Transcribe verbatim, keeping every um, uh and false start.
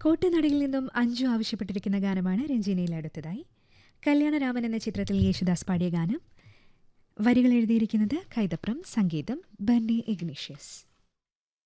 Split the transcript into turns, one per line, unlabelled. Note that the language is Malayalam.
കോട്ടനാടിൽ നിന്നും അഞ്ചു ആവശ്യപ്പെട്ടിരിക്കുന്ന ഗാനമാണ് രഞ്ജിനിയിൽ അടുത്തതായി. കല്യാണരാമൻ എന്ന ചിത്രത്തിൽ യേശുദാസ് പാടിയ ഗാനം. വരികൾ എഴുതിയിരിക്കുന്നത് കൈതപ്രം, സംഗീതം ബെന്നി ഇഗ്നീഷ്യസ്.